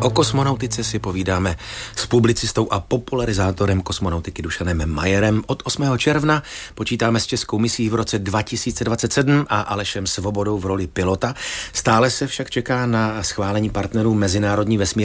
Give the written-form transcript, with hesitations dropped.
O kosmonautice si povídáme s publicistou a popularizátorem kosmonautiky Dušanem Majerem. Od 8. června počítáme s českou misí v roce 2027 a Alešem Svobodou v roli pilota. Stále se však čeká na schválení partnerů Mezinárodní vesmírné